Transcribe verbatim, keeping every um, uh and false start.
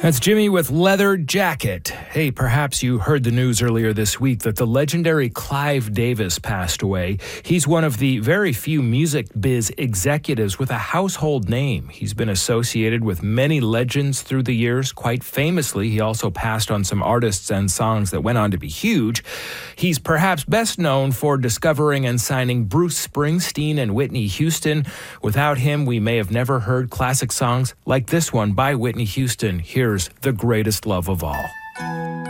That's Jimmy with Leather Jacket. Hey, perhaps you heard the news earlier this week that the legendary Clive Davis passed away. He's one of the very few music biz executives with a household name. He's been associated with many legends through the years. Quite famously, he also passed on some artists and songs that went on to be huge. He's perhaps best known for discovering and signing Bruce Springsteen and Whitney Houston. Without him, we may have never heard classic songs like this one by Whitney Houston. Here's The Greatest Love of All.